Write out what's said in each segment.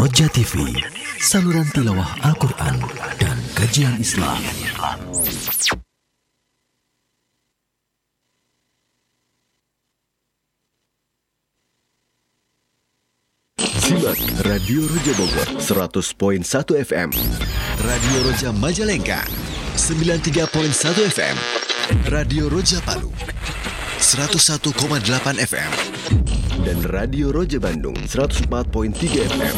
Roja TV, saluran tilawah Al-Quran dan kajian Islam. Simak Radio Roja Bogor 100.1 FM, Radio Roja Majalengka 93.1 FM, Radio Roja Palu 101,8 FM, dan Radio Roja Bandung 104.3 FM.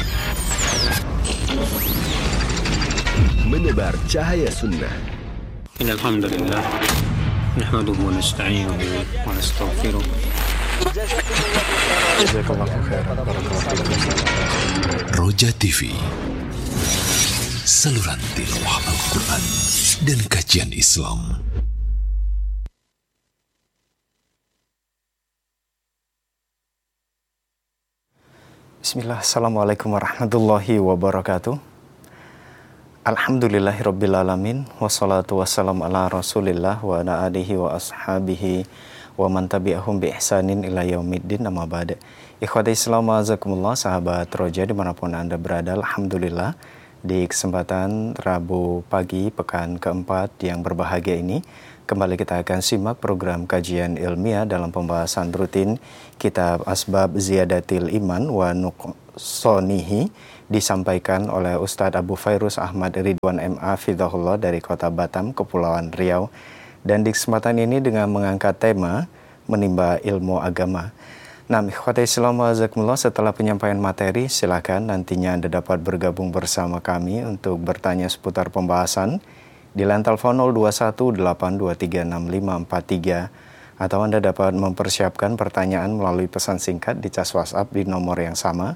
Menebar cahaya sunnah. Alhamdulillah, nahmaduhu wa nasta'inuhu wa nastaghfiruh. Roja TV, saluran tilawah Al-Quran dan kajian Islam. Bismillah, assalamualaikum warahmatullahi wabarakatuh. Alhamdulillahirrabbilalamin. Wassalatu wassalamu ala rasulillah wa ala alihi wa ashabihi wa man tabi'ahum bi ihsanin ila yaumiddin, amma ba'da. Ikhwati Islam wa'azakumullah, sahabat Roja dimanapun Anda berada. Alhamdulillah, di kesempatan Rabu pagi pekan keempat yang berbahagia ini, kembali kita akan simak program kajian ilmiah dalam pembahasan rutin Kitab Asbab Ziyadatil Iman wa Nuqsonihi, disampaikan oleh Ustadz Abu Fairuz Ahmad Ridwan MA Fidahullah dari Kota Batam, Kepulauan Riau. Dan di kesempatan ini dengan mengangkat tema menimba ilmu agama. Nah, ikhwati Islam wa'azakumullah, setelah penyampaian materi, silakan nantinya Anda dapat bergabung bersama kami untuk bertanya seputar pembahasan di line telepon 0218236543, atau Anda dapat mempersiapkan pertanyaan melalui pesan singkat di cas WhatsApp di nomor yang sama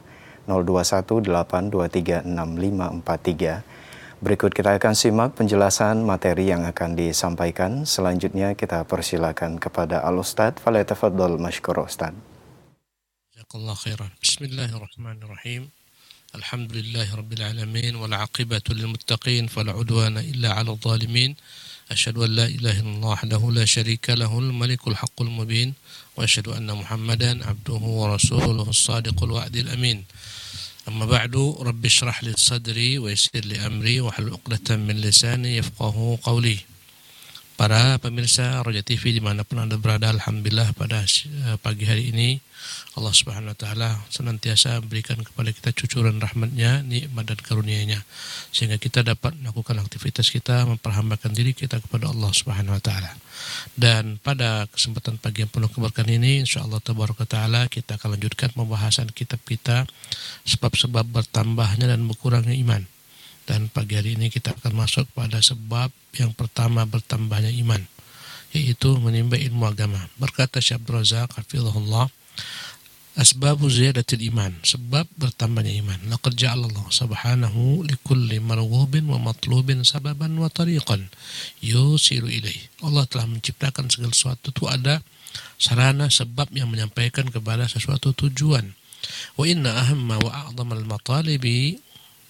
0218236543. Berikut kita akan simak penjelasan materi yang akan disampaikan. Selanjutnya kita persilakan kepada Al-Ustadz. Falyatafaddal mashkur Ustadz. Jazakallahu khairan. Bismillahirrahmanirrahim. Alhamdulillahirabbil alamin wal 'aqibatu lil muttaqin fala 'udwana illa 'alal zalimin. Asyhadu an la ilaha illallah wahdahu la syarika lahul malikul haqqul mubin wa asyhadu anna Muhammadan 'abduhu wa rasuluhu as-sadiqul wa'dil amin. Amma ba'du, rabbi shrah li sadri wa yassir li amri wa hlul 'uqdatam min lisani yafqahu qawli. Para pemirsa Roja TV dimanapun Anda berada, alhamdulillah pada pagi hari ini Allah Subhanahu wa taala senantiasa berikan kepada kita cucuran rahmat-Nya, nikmat dan karunia-Nya, sehingga kita dapat melakukan aktivitas kita, memperhambakan diri kita kepada Allah Subhanahu wa taala. Dan pada kesempatan pagi yang penuh keberkahan ini, insyaallah tabaraka taala kita akan lanjutkan pembahasan kitab kita, sebab-sebab bertambahnya dan berkurangnya iman. Dan pagi hari ini kita akan masuk pada sebab yang pertama bertambahnya iman, yaitu menimba ilmu agama. Berkata Syekh Abdul Razak hafizahullah, asbabu ziyadatil iman, sebab bertambahnya iman. Laqad ja'alallahu subhanahu likulli marghubin wa matlubin sababan wa tariqan yusiru ilaih. Allah telah menciptakan segala sesuatu itu ada sarana sebab yang menyampaikan kepada sesuatu tujuan. Wa inna ahamma wa a'zamal matalibi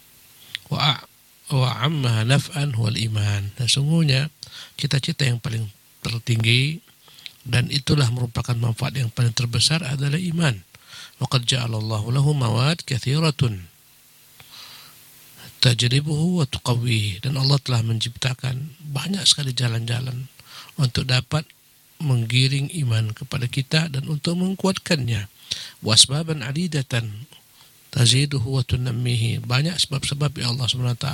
wa ammaha naf'an huwal iman. Dan sungguhnya cita-cita yang paling tertinggi dan itulah merupakan manfaat yang paling terbesar adalah iman. Waqad ja'alallahu lahu mawad katsiratun tajribuhu wa tuqawwihi. Dan Allah telah menciptakan banyak sekali jalan-jalan untuk dapat menggiring iman kepada kita dan untuk menguatkannya. Wasbaban adidatan taziduhu wa tunammihi. Banyak sebab-sebab yang Allah SWT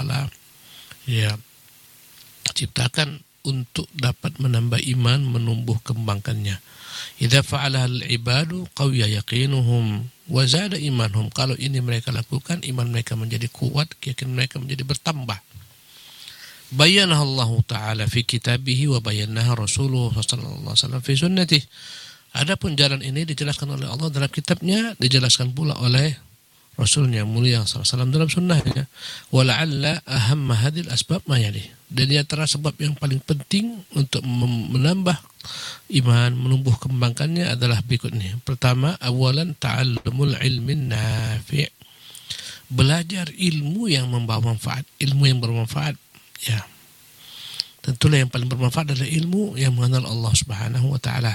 ciptakan untuk dapat menambah iman, menumbuh kembangkannya. Idza fa'ala al-ibadu qawiya yaqinuhum wa zada imanhum. Kalau ini mereka lakukan, iman mereka menjadi kuat, keyakinan mereka menjadi bertambah. Bayyanaha Allah Ta'ala fi kitabihi wa bayyanaha Rasulullah sallallahu alaihi wasallam fi sunnatihi. Adapun jalan ini dijelaskan oleh Allah dalam kitabnya, dijelaskan pula oleh Rasulnya mulia SAW dalam sunnahnya. Wala'alla ahamma hadil asbab mayali. Dan di antara sebab yang paling penting untuk menambah iman, menumbuh kembangkannya adalah berikut ini. Pertama, awalan ta'allumul ilmin nafi'. Belajar ilmu yang membawa manfaat, ilmu yang bermanfaat. Ya. Tentulah yang paling bermanfaat adalah ilmu yang mengenal Allah Subhanahu wa taala.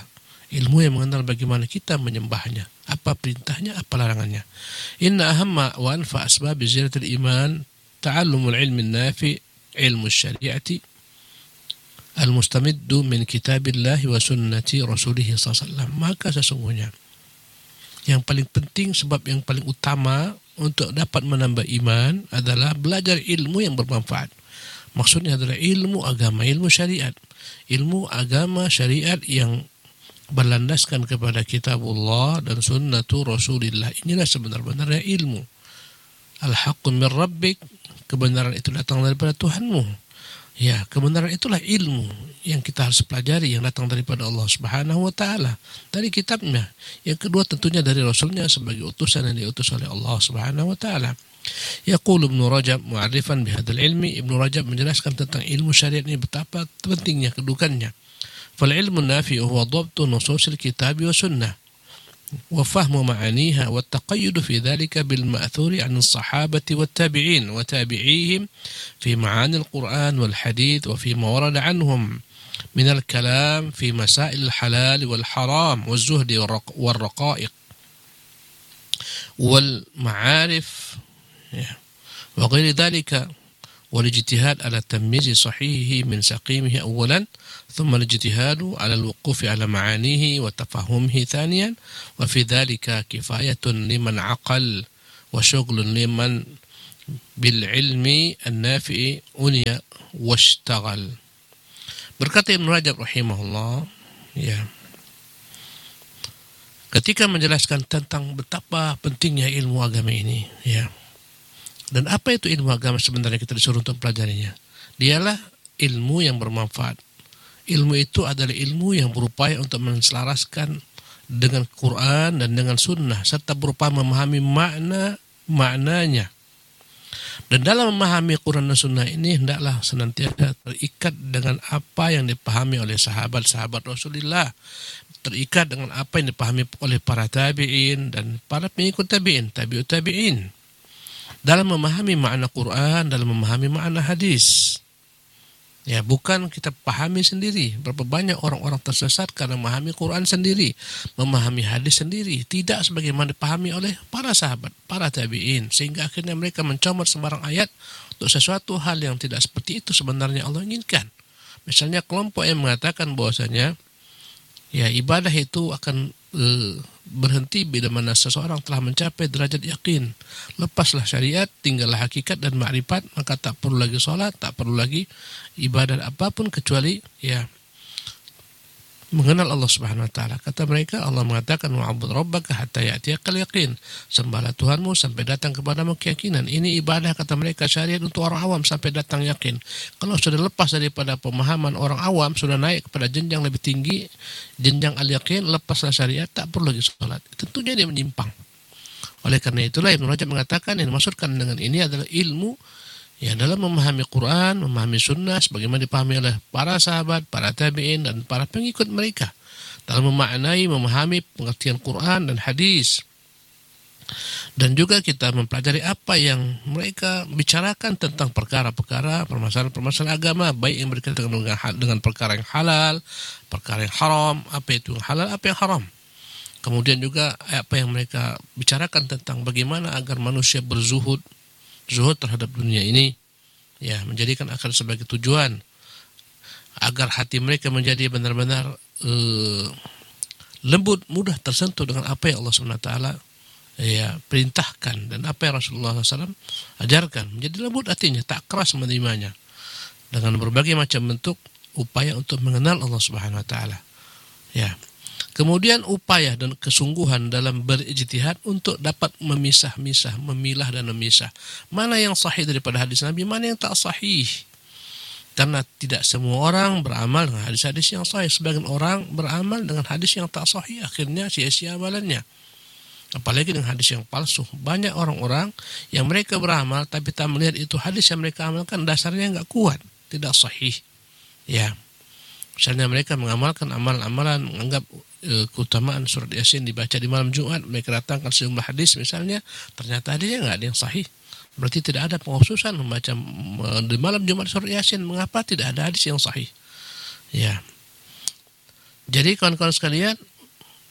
Ilmu yang mengenal bagaimana kita menyembahnya, apa perintahnya, apa larangannya. Inna ahamma wa anfa asbab ziyadatil iman ta'allumul ilmi nafi, ilmu syariati al-mustamiddu min kitabillahi wa sunnati rasulih sallallahu. Maka sesungguhnya yang paling penting, sebab yang paling utama untuk dapat menambah iman adalah belajar ilmu yang bermanfaat. Maksudnya adalah ilmu agama, ilmu syariat. Ilmu agama syariat yang berlandaskan kepada kitabullah dan sunnatu rasulillah. Inilah sebenar-benarnya ilmu. Al-haqqu min rabbik, kebenaran itu datang daripada Tuhanmu. Ya, kebenaran itulah ilmu yang kita harus pelajari, yang datang daripada Allah Subhanahu wa taala, dari kitabnya. Yang kedua tentunya dari rasulnya sebagai utusan yang diutus oleh Allah Subhanahu wa taala. Yaqulu Ibnu Rajab mu'arrifan bihadzal ilmi, Ibnu Rajab menjelaskan tentang ilmu syariat ini betapa pentingnya kedudukannya. Fal ilmu nafi huwa dhabtu nususil kitab wa sunnah wa fahmu ma'aniha wa taqayyud fi dhalika bil ma'thuri 'an as-sahabati wat tabi'in wa tabi'ihim fi ma'ani al-Qur'an wal hadith wa fi ma warada 'anhum min al-kalam fi masail al-halal wal haram wal zuhd wal raqa'iq wal ma'arif wa ghairi dhalika والاجتهاد على تمييز صحيحه من سقيمه أولا ثم الاجتهاد على الوقوف على معانيه وتفهمه ثانيا وفي ذلك كفاية لمن عقل وشغل لمن بالعلم النافع أني واشتغل. Berkata Ibn Rajab rahimahullah, ya, ketika menjelaskan tentang betapa pentingnya ilmu agama ini, ya. Dan apa itu ilmu agama sebenarnya kita disuruh untuk pelajarinya? Dialah ilmu yang bermanfaat. Ilmu itu adalah ilmu yang berupaya untuk menselaraskan dengan Quran dan dengan sunnah, serta berupaya memahami maknanya. Dan dalam memahami Quran dan sunnah ini hendaklah senantiasa terikat dengan apa yang dipahami oleh sahabat-sahabat Rasulullah, terikat dengan apa yang dipahami oleh para tabi'in dan para pengikut tabi'in, tabi'ut tabi'in, dalam memahami makna Quran, dalam memahami makna hadis. Ya, bukan kita pahami sendiri. Berapa banyak orang-orang tersesat karena memahami Quran sendiri, memahami hadis sendiri, tidak sebagaimana dipahami oleh para sahabat, para tabi'in, sehingga akhirnya mereka mencomot sembarang ayat untuk sesuatu hal yang tidak seperti itu sebenarnya Allah inginkan. Misalnya kelompok yang mengatakan bahwasanya ya ibadah itu akan berhenti bila mana seseorang telah mencapai derajat yakin. Lepaslah syariat, tinggallah hakikat dan makrifat, maka tak perlu lagi solat, tak perlu lagi ibadat apapun kecuali ya mengenal Allah Subhanahu wa taala. Kata mereka, Allah mengatakan wa'bud rabbaka hatta ya'tiyakal yaqin. Sembahlah Tuhanmu sampai datang kepadamu keyakinan. Ini ibadah, kata mereka, syariat untuk orang awam sampai datang yakin. Kalau sudah lepas daripada pemahaman orang awam, sudah naik kepada jenjang lebih tinggi, jenjang al-yaqin, lepaslah syariat, tak perlu lagi salat. Tentunya dia menyimpang. Oleh karena itulah Ibnu Rajab mengatakan yang dimaksudkan dengan ini adalah ilmu ya dalam memahami Quran, memahami sunnah sebagaimana dipahami oleh para sahabat, para tabi'in dan para pengikut mereka dalam memaknai, memahami pengertian Quran dan hadis. Dan juga kita mempelajari apa yang mereka bicarakan tentang perkara-perkara, permasalahan-permasalahan agama, baik yang berkaitan dengan perkara yang halal, perkara yang haram, apa itu yang halal, apa yang haram. Kemudian juga apa yang mereka bicarakan tentang bagaimana agar manusia berzuhud terhadap dunia ini, ya, menjadikan akhirat sebagai tujuan, agar hati mereka menjadi benar-benar lembut, mudah tersentuh dengan apa yang Allah SWT ya perintahkan dan apa yang Rasulullah SAW ajarkan, menjadi lembut hatinya, tak keras menerimanya, dengan berbagai macam bentuk upaya untuk mengenal Allah Subhanahu Wa Taala. Ya. Kemudian upaya dan kesungguhan dalam berijtihad untuk dapat memisah-misah, memilah dan memisah. Mana yang sahih daripada hadis Nabi, mana yang tak sahih. Karena tidak semua orang beramal dengan hadis-hadis yang sahih. Sebagian orang beramal dengan hadis yang tak sahih, akhirnya sia-sia amalannya. Apalagi dengan hadis yang palsu. Banyak orang-orang yang mereka beramal, tapi tak melihat itu hadis yang mereka amalkan dasarnya enggak kuat, tidak sahih. Ya. Misalnya mereka mengamalkan amalan-amalan, menganggap keutamaan surat Yasin dibaca di malam Jumat, mereka datangkan sejumlah hadis misalnya, ternyata hadisnya enggak ada yang sahih. Berarti tidak ada pengkhususan membaca di malam Jumat surat Yasin. Mengapa tidak ada hadis yang sahih? Ya. Jadi kawan-kawan sekalian,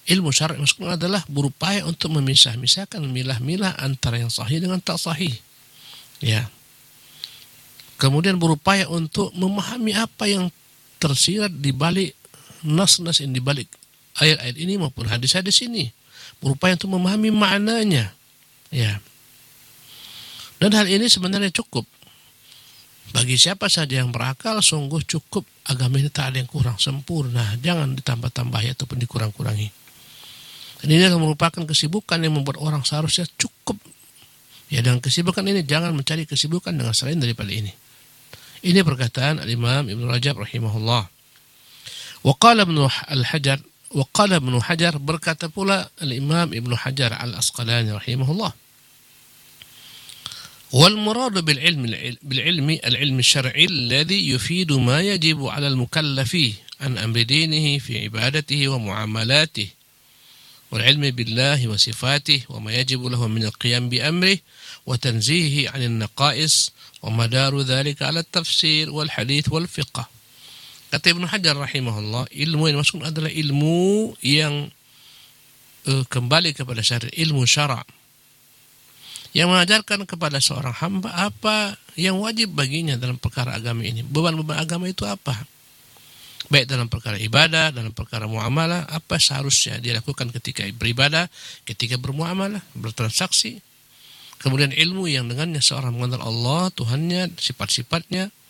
Ilmu syar'i maksudnya adalah berupaya untuk memisah-misahkan, milah-milah antara yang sahih dengan tak sahih. Ya. Kemudian berupaya untuk memahami apa yang tersirat di balik nas-nas ini, di balik ayat-ayat ini maupun hadis-hadis ini. Berupaya untuk memahami maknanya. Ya. Dan hal ini sebenarnya cukup. Bagi siapa saja yang berakal, sungguh cukup. Agama ini tak ada yang kurang, sempurna. Jangan ditambah-tambah ataupun dikurang-kurangi. Dan ini adalah merupakan kesibukan yang membuat orang seharusnya cukup. Ya, dengan kesibukan ini jangan mencari kesibukan dengan selain daripada ini. Ini perkataan Al-Imam Ibn Rajab rahimahullah. Waqala Ibn Hajar berkata pula Al-Imam Ibn Hajar Al-Asqalani rahimahullah. والمراد بالعلم العلم الشرعي الذي يفيد ما يجب على المكلف عن أمر دينه في عبادته ومعاملاته والعلم بالله وصفاته وما يجب له من القيام بأمره وتنزيهه عن النقائص ومدار ذلك على التفسير والحديث والفقه. Kata Ibnu Hajar rahimahullah, ilmu yang maksud adalah ilmu yang kembali kepada syariat, ilmu syara' yang mengajarkan kepada seorang hamba apa yang wajib baginya dalam perkara agama ini. Beban-beban agama itu apa? Baik dalam perkara ibadah, dalam perkara muamalah, apa seharusnya dia lakukan ketika beribadah, ketika bermuamalah, bertransaksi. Kemudian ilmu yang dengannya seorang mengenal Allah, Tuhannya, sifat-sifatnya,